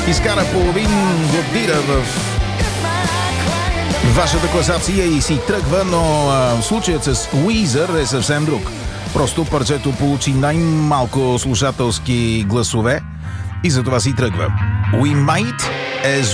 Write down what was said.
Изкара половин година в вашата класация и си тръгва, но случаят с Уизър е съвсем друг. Просто парчето получи най-малко слушателски гласове и затова си тръгва. We might as